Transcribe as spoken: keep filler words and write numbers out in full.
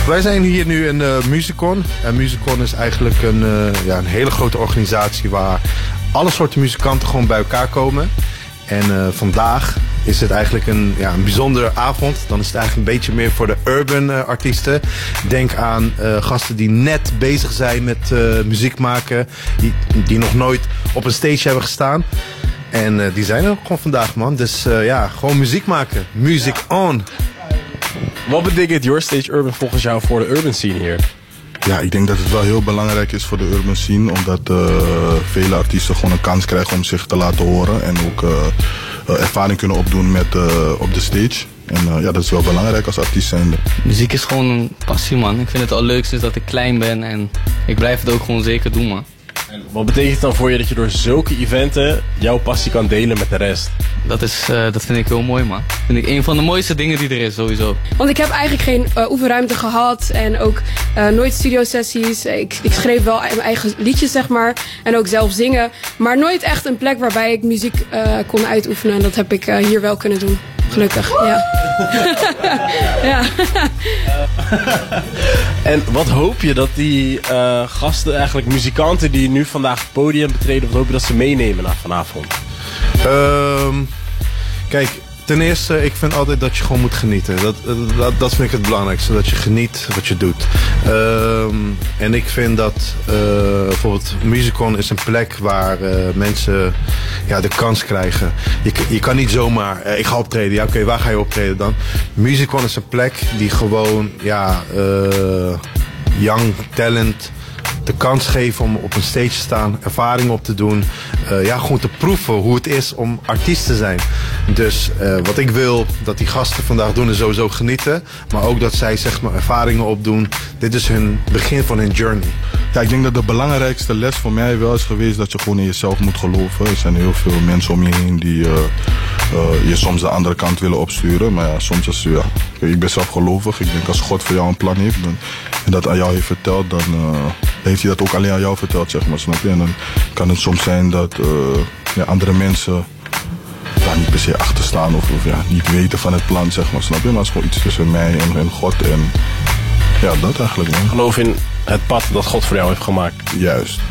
Wij zijn hier nu in uh, Musicon. En Musicon is eigenlijk een, uh, ja, een hele grote organisatie waar alle soorten muzikanten gewoon bij elkaar komen. En uh, vandaag is het eigenlijk een, ja, een bijzondere avond. Dan is het eigenlijk een beetje meer voor de urban uh, artiesten. Denk aan uh, gasten die net bezig zijn met uh, muziek maken. Die, die nog nooit op een stage hebben gestaan. En uh, die zijn er gewoon vandaag, man. Dus uh, ja, gewoon muziek maken. Music on. Wat betekent Your Stage Urban volgens jou voor de urban scene hier? Ja, ik denk dat het wel heel belangrijk is voor de urban scene. Omdat uh, vele artiesten gewoon een kans krijgen om zich te laten horen. En ook uh, uh, ervaring kunnen opdoen met, uh, op de stage. En uh, ja, dat is wel belangrijk als artiest zijnde. Muziek is gewoon een passie, man. Ik vind het al leuk sinds dat ik klein ben. En ik blijf het ook gewoon zeker doen, man. En wat betekent het dan voor je dat je door zulke eventen jouw passie kan delen met de rest? Dat, is, uh, dat vind ik heel mooi, man. Dat vind ik een van de mooiste dingen die er is, sowieso. Want ik heb eigenlijk geen uh, oefenruimte gehad en ook uh, nooit studiosessies. Ik, ik schreef wel mijn eigen liedjes, zeg maar. En ook zelf zingen. Maar nooit echt een plek waarbij ik muziek uh, kon uitoefenen. En dat heb ik uh, hier wel kunnen doen. Gelukkig, ja. ja. En wat hoop je dat die uh, gasten, eigenlijk muzikanten die nu vandaag het podium betreden, wat hoop je dat ze meenemen naar vanavond? Um, kijk, ten eerste, ik vind altijd dat je gewoon moet genieten. Dat, dat, dat vind ik het belangrijkste, dat je geniet wat je doet. Um, en ik vind dat uh, bijvoorbeeld Musicon is een plek waar uh, mensen ja, de kans krijgen. Je, je kan niet zomaar, uh, ik ga optreden. Ja, oké, okay, waar ga je optreden dan? Musicon is een plek die gewoon, ja, uh, young talent de kans geven om op een stage te staan, ervaring op te doen. Uh, ja, gewoon te proeven hoe het is om artiest te zijn. Dus uh, wat ik wil dat die gasten vandaag doen is sowieso genieten. Maar ook dat zij, zeg maar, ervaringen opdoen. Dit is hun begin van hun journey. Ja, ik denk dat de belangrijkste les voor mij wel is geweest dat je gewoon in jezelf moet geloven. Er zijn heel veel mensen om je heen die uh, uh, je soms de andere kant willen opsturen. Maar ja, soms is, ja, ik ben zelf gelovig. Ik denk als God voor jou een plan heeft dan, en dat aan jou heeft verteld, dan uh, heeft hij dat ook alleen aan jou verteld, zeg maar, snap je? En dan kan het soms zijn dat uh, ja, andere mensen daar niet per se achter staan of, of ja, niet weten van het plan, zeg maar, snap je? Maar het is gewoon iets tussen mij en, en God en ja, dat eigenlijk, man. Geloof in het pad dat God voor jou heeft gemaakt. Juist.